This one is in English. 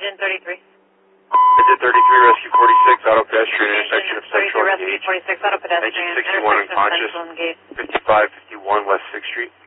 engine 33. Engine 33, Rescue 46, auto pedestrian, intersection of Central and Gage. 46, auto pedestrian, Engine 61 unconscious, 5551 West 6th Street.